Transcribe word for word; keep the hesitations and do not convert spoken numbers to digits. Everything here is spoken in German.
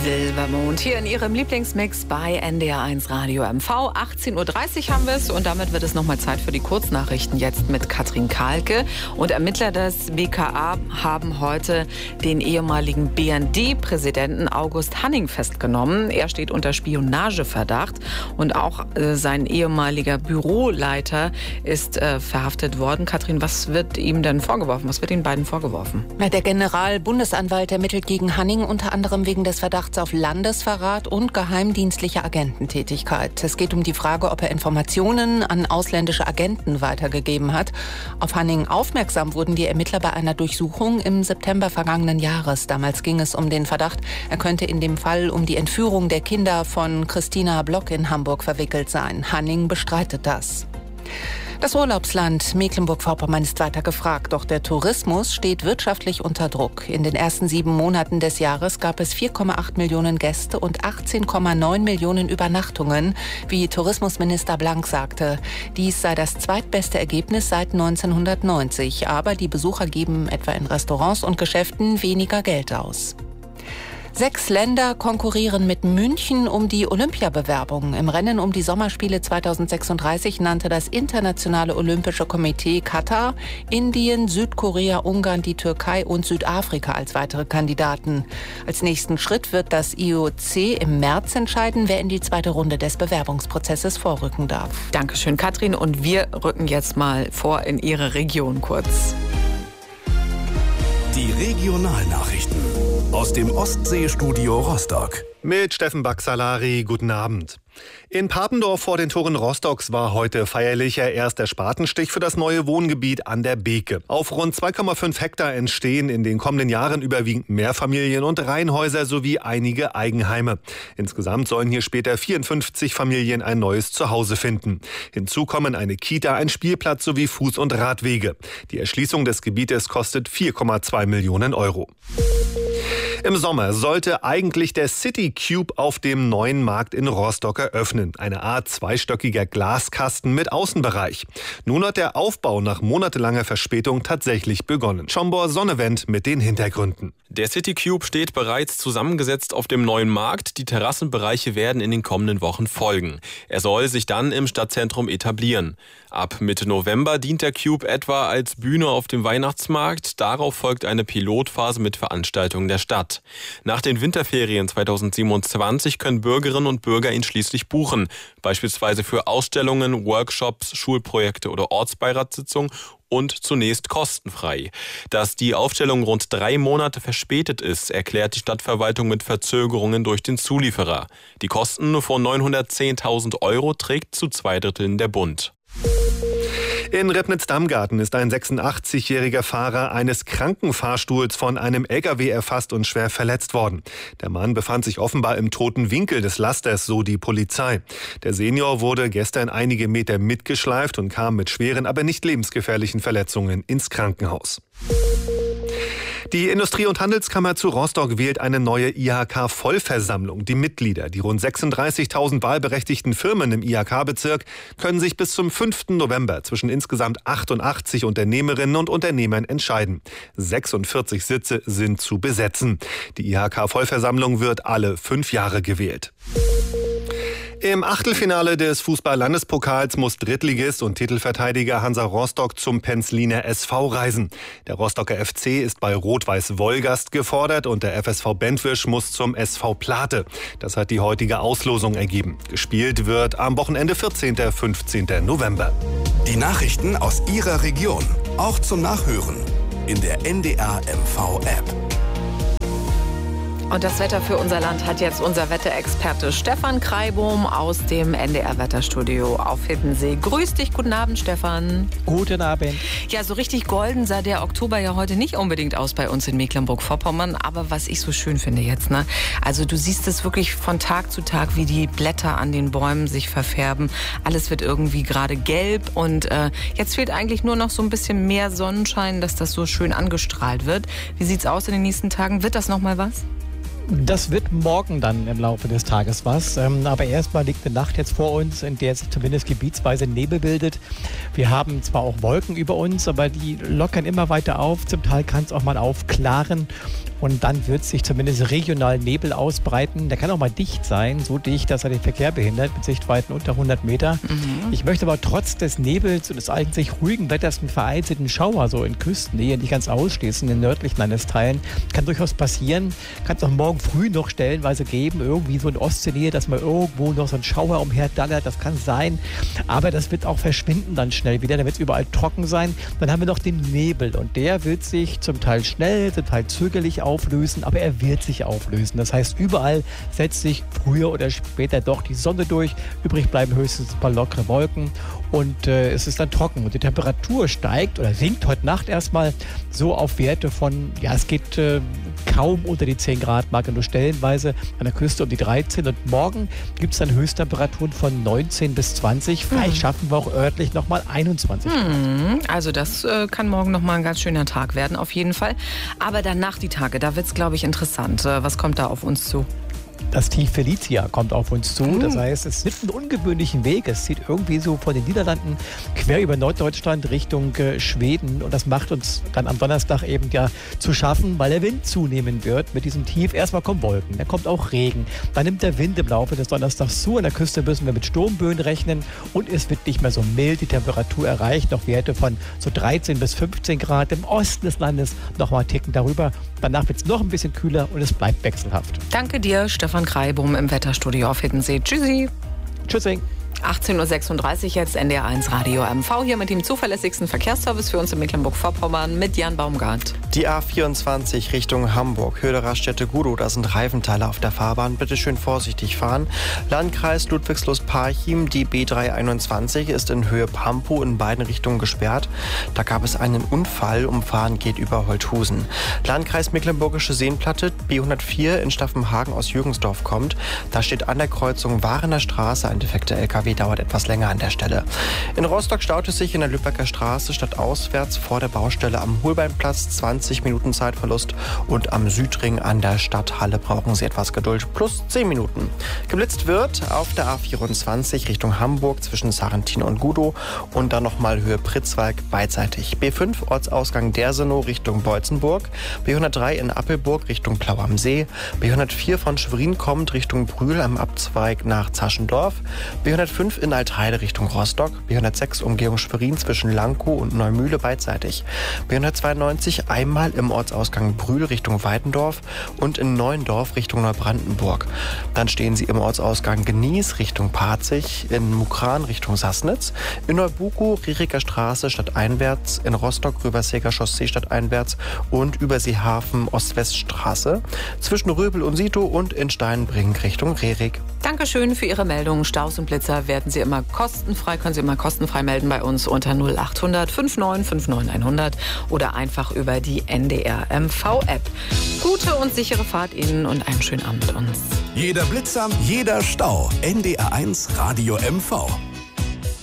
Silbermond hier in Ihrem Lieblingsmix bei N D R eins Radio M V. achtzehn Uhr dreißig haben wir es und damit wird es nochmal Zeit für die Kurznachrichten jetzt mit Katrin Kahlke. Und Ermittler des B K A haben heute den ehemaligen B N D-Präsidenten August Hanning festgenommen. Er steht unter Spionageverdacht und auch äh, sein ehemaliger Büroleiter ist äh, verhaftet worden. Katrin, was wird ihm denn vorgeworfen? Was wird den beiden vorgeworfen? Der Generalbundesanwalt ermittelt gegen Hanning unter anderem wegen des Verdachts auf Landesverrat und geheimdienstliche Agententätigkeit. Es geht um die Frage, ob er Informationen an ausländische Agenten weitergegeben hat. Auf Hanning aufmerksam wurden die Ermittler bei einer Durchsuchung im September vergangenen Jahres. Damals ging es um den Verdacht, er könnte in dem Fall um die Entführung der Kinder von Christina Block in Hamburg verwickelt sein. Hanning bestreitet das. Das Urlaubsland Mecklenburg-Vorpommern ist weiter gefragt, doch der Tourismus steht wirtschaftlich unter Druck. In den ersten sieben Monaten des Jahres gab es vier Komma acht Millionen Gäste und achtzehn Komma neun Millionen Übernachtungen, wie Tourismusminister Blank sagte. Dies sei das zweitbeste Ergebnis seit neunzehnhundertneunzig, aber die Besucher geben etwa in Restaurants und Geschäften weniger Geld aus. Sechs Länder konkurrieren mit München um die Olympiabewerbung. Im Rennen um die Sommerspiele zweitausendsechsunddreißig nannte das Internationale Olympische Komitee Katar, Indien, Südkorea, Ungarn, die Türkei und Südafrika als weitere Kandidaten. Als nächsten Schritt wird das I O C im März entscheiden, wer in die zweite Runde des Bewerbungsprozesses vorrücken darf. Dankeschön, Katrin. Und wir rücken jetzt mal vor in Ihre Region kurz. Die Regionalnachrichten aus dem Ostseestudio Rostock. Mit Steffen Baxalari, guten Abend. In Papendorf vor den Toren Rostocks war heute feierlicher erster Spatenstich für das neue Wohngebiet an der Beeke. Auf rund zwei Komma fünf Hektar entstehen in den kommenden Jahren überwiegend Mehrfamilien- und Reihenhäuser sowie einige Eigenheime. Insgesamt sollen hier später vierundfünfzig Familien ein neues Zuhause finden. Hinzu kommen eine Kita, ein Spielplatz sowie Fuß- und Radwege. Die Erschließung des Gebietes kostet vier Komma zwei Millionen Euro. Im Sommer sollte eigentlich der City Cube auf dem neuen Markt in Rostock eröffnen. Eine Art zweistöckiger Glaskasten mit Außenbereich. Nun hat der Aufbau nach monatelanger Verspätung tatsächlich begonnen. Schombor Sonnevent mit den Hintergründen. Der City Cube steht bereits zusammengesetzt auf dem neuen Markt. Die Terrassenbereiche werden in den kommenden Wochen folgen. Er soll sich dann im Stadtzentrum etablieren. Ab Mitte November dient der Cube etwa als Bühne auf dem Weihnachtsmarkt. Darauf folgt eine Pilotphase mit Veranstaltungen der Stadt. Nach den Winterferien zweitausendsiebenundzwanzig können Bürgerinnen und Bürger ihn schließlich buchen. Beispielsweise für Ausstellungen, Workshops, Schulprojekte oder Ortsbeiratssitzungen. Und zunächst kostenfrei. Dass die Aufstellung rund drei Monate verspätet ist, erklärt die Stadtverwaltung mit Verzögerungen durch den Zulieferer. Die Kosten von neunhundertzehntausend Euro trägt zu zwei Dritteln der Bund. In Ribnitz-Damgarten ist ein sechsundachtzigjähriger Fahrer eines Krankenfahrstuhls von einem L K W erfasst und schwer verletzt worden. Der Mann befand sich offenbar im toten Winkel des Lasters, so die Polizei. Der Senior wurde gestern einige Meter mitgeschleift und kam mit schweren, aber nicht lebensgefährlichen Verletzungen ins Krankenhaus. Die Industrie- und Handelskammer zu Rostock wählt eine neue I H K-Vollversammlung. Die Mitglieder, die rund sechsunddreißigtausend wahlberechtigten Firmen im I H K-Bezirk, können sich bis zum fünften November zwischen insgesamt achtundachtzig Unternehmerinnen und Unternehmern entscheiden. sechsundvierzig Sitze sind zu besetzen. Die I H K-Vollversammlung wird alle fünf Jahre gewählt. Im Achtelfinale des Fußball-Landespokals muss Drittligist und Titelverteidiger Hansa Rostock zum Penzliner S V reisen. Der Rostocker F C ist bei Rot-Weiß Wolgast gefordert und der F S V Bentwisch muss zum S V Plate. Das hat die heutige Auslosung ergeben. Gespielt wird am Wochenende vierzehnten und fünfzehnten November. Die Nachrichten aus Ihrer Region, auch zum Nachhören in der N D R M V-App. Und das Wetter für unser Land hat jetzt unser Wetterexperte Stefan Kreibohm aus dem N D R-Wetterstudio auf Hiddensee. Grüß dich, guten Abend, Stefan. Guten Abend. Ja, so richtig golden sah der Oktober ja heute nicht unbedingt aus bei uns in Mecklenburg-Vorpommern. Aber was ich so schön finde jetzt, ne? Also du siehst es wirklich von Tag zu Tag, wie die Blätter an den Bäumen sich verfärben. Alles wird irgendwie gerade gelb und äh, jetzt fehlt eigentlich nur noch so ein bisschen mehr Sonnenschein, dass das so schön angestrahlt wird. Wie sieht's aus in den nächsten Tagen? Wird das noch mal was? Das wird morgen dann im Laufe des Tages was. Ähm, aber erstmal liegt eine Nacht jetzt vor uns, in der sich zumindest gebietsweise Nebel bildet. Wir haben zwar auch Wolken über uns, aber die lockern immer weiter auf. Zum Teil kann es auch mal aufklaren. Und dann wird sich zumindest regional Nebel ausbreiten. Der kann auch mal dicht sein, so dicht, dass er den Verkehr behindert, mit Sichtweiten unter hundert Meter. Mhm. Ich möchte aber trotz des Nebels und des eigentlich ruhigen Wetters einen vereinzelten Schauer so in Küstennähe nicht ganz ausschließen, in den nördlichen Landesteilen. Kann durchaus passieren. Kann es auch morgen früh noch stellenweise geben, irgendwie so in Ostseenähe, dass man irgendwo noch so ein Schauer umherdallert. Das kann sein. Aber das wird auch verschwinden dann schnell wieder. Dann wird es überall trocken sein. Dann haben wir noch den Nebel und der wird sich zum Teil schnell, zum Teil zögerlich auflösen, aber er wird sich auflösen. Das heißt, überall setzt sich früher oder später doch die Sonne durch. Übrig bleiben höchstens ein paar lockere Wolken und äh, es ist dann trocken. Und die Temperatur steigt oder sinkt heute Nacht erstmal so auf Werte von, ja, es geht äh, kaum unter die zehn Grad Marke, nur stellenweise an der Küste um die dreizehn. Und morgen gibt es dann Höchsttemperaturen von neunzehn bis zwanzig. Vielleicht schaffen wir auch örtlich nochmal einundzwanzig Grad. Hm, also das äh, kann morgen nochmal ein ganz schöner Tag werden, auf jeden Fall. Aber danach die Tage, da wird es, glaube ich, interessant. Äh, was kommt da auf uns zu? Das Tief Felicia kommt auf uns zu. Das heißt, es nimmt einen ungewöhnlichen Weg. Es zieht irgendwie so von den Niederlanden quer über Norddeutschland Richtung äh, Schweden. Und das macht uns dann am Donnerstag eben ja zu schaffen, weil der Wind zunehmen wird mit diesem Tief. Erstmal kommen Wolken, dann kommt auch Regen. Dann nimmt der Wind im Laufe des Donnerstags zu. An der Küste müssen wir mit Sturmböen rechnen. Und es wird nicht mehr so mild. Die Temperatur erreicht noch Werte von so dreizehn bis fünfzehn Grad. Im Osten des Landes noch mal einen Ticken darüber. Danach wird es noch ein bisschen kühler und es bleibt wechselhaft. Danke dir, Stefan Kreibum im Wetterstudio auf Hiddensee. Tschüssi. Tschüssi. achtzehn Uhr sechsunddreißig jetzt N D R eins Radio M V hier mit dem zuverlässigsten Verkehrsservice für uns in Mecklenburg-Vorpommern mit Jan Baumgart. Die A vierundzwanzig Richtung Hamburg, Höhe der Raststätte Gudow, da sind Reifenteile auf der Fahrbahn. Bitte schön vorsichtig fahren. Landkreis Ludwigslust-Parchim, die B dreihunderteinundzwanzig ist in Höhe Pampow in beiden Richtungen gesperrt. Da gab es einen Unfall, Umfahren geht über Holthusen. Landkreis Mecklenburgische Seenplatte, B hundertvier in Staffenhagen aus Jürgensdorf kommt. Da steht an der Kreuzung Warener Straße ein defekter L K W, dauert etwas länger an der Stelle. In Rostock staut es sich in der Lübecker Straße stadtauswärts vor der Baustelle am Holbeinplatz, zwanzig Minuten Zeitverlust, und am Südring an der Stadthalle brauchen Sie etwas Geduld, plus zehn Minuten. Geblitzt wird auf der A vierundzwanzig Richtung Hamburg zwischen Sarrentin und Gudow und dann nochmal Höhe Pritzwalk beidseitig. B fünf Ortsausgang Dersenow Richtung Beutzenburg, B hundertdrei in Appelburg Richtung Plau am See, B hundertvier von Schwerin kommt Richtung Brühl am Abzweig nach Zaschendorf, B hundertfünf in Altheide Richtung Rostock, B hundertsechs Umgehung Schwerin zwischen Lankow und Neumühle beidseitig, B hundertzweiundneunzig einmal im Ortsausgang Brühl Richtung Weidendorf und in Neuendorf Richtung Neubrandenburg. Dann stehen Sie im Ortsausgang Genieß Richtung Parzig, in Mukran Richtung Sassnitz, in Neubukow Rieriker Straße stadteinwärts, in Rostock Röberseger Chaussee stadteinwärts und Überseehafen Ost-West-Straße, zwischen Röbel und Sito und in Steinbrink Richtung Rerik. Dankeschön für Ihre Meldung. Staus und Blitzer werden Sie immer kostenfrei, können Sie immer kostenfrei melden bei uns unter null achthundert neunundfünfzig neunundfünfzig hundert oder einfach über die N D R M V-App. Gute und sichere Fahrt Ihnen und einen schönen Abend mit uns. Jeder Blitzer, jeder Stau. N D R eins Radio M V.